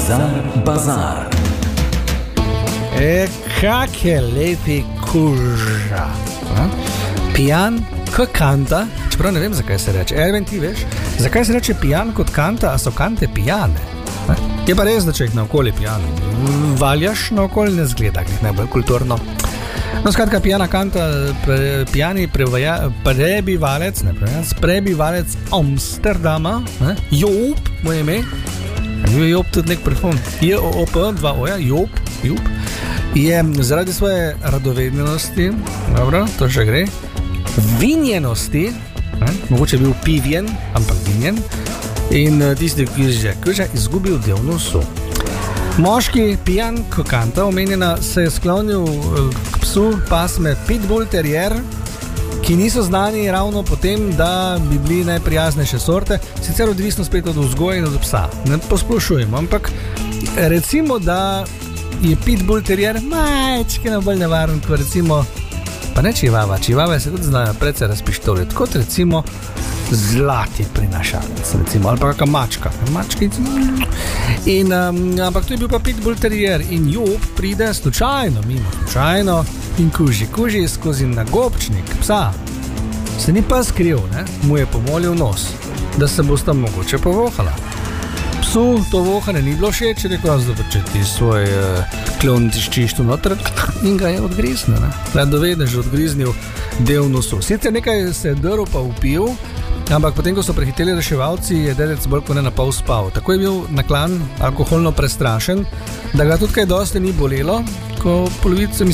Bazar. Kak je lepi kuža. Pijan kot kanta, čeprav ne vem, zakaj se reče. Erven, ti veš, zakaj se reče pijan kot kanta, a so kante pijane? Je pa res, da če jih naokoli pijani valjaš, naokoli ne zgleda najbolj kulturno. No, skratka, pijana kanta, pijani prebivalec Amsterdama, Joop, moje ime, je Joop tudi nek parfum, Joop, Joop, je zaradi svoje radovednosti, dobro, to še gre, vinjenosti, mogoče je bil pivjen, ampak vinjen, in tisti, ki je izgubil del nosu. Moški pijan kokanta, omenjena, se je sklonil k psu pasme Pitbull Terrier, ki niso znani ravno po tem, da bi bili najprijaznejše sorte, sicer odvisno spet od vzgoje in od psa. Ne posplošujemo, ampak recimo, da je Pitbull Terrier majčkeno bolj nevaren, kot recimo, pa ne čivava se tudi znajo predvsej razpištoliti, kot recimo zlati prinašalec, recimo, ali pa kakva mačka. Ampak to je bil pa Pitbull Terrier in Joop pride slučajno in kuži skozi nagobčnik psa. Se ni pa skril, ne? Mu je pomolil nos, da se bosta mogoče povohala. Psu to vohanje ni bilo všeč, rekel, da če ti svoj klon tiščiš tu noter, in ga je odgriznil. Radovedež odgriznil del nosu. Sicer nekaj se je drl pa upil, ampak potem, ko so prehiteli reševalci, je dedec bolj kot ne napol spal. Tako je bil naklan alkoholno prestrašen, da ga tudi kaj dosti ni bolelo, ko polovice,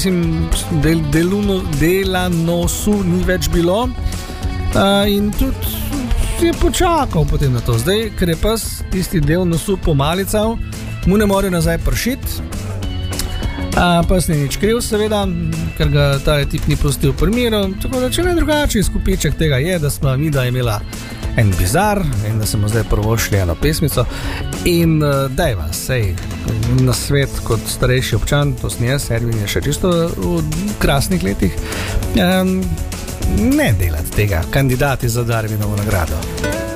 dela nosu ni več bilo, in tudi je počakal potem na to. Zdaj, ker je pes tisti del nosu pomalical, mu ne more nazaj pršiti. Pes ni nič kriv, seveda, ker ga ta tip ni pustil pri miru, tako da če ne drugače, izkupiček tega je, da smo Vida imela en bizar in da smo zdaj prvošli eno pesmico in dajva, sej na svet kot starejši občan, to sem jaz, Ervin je še čisto v krasnih letih, ne delati tega, kandidati za Darwinovo nagrado.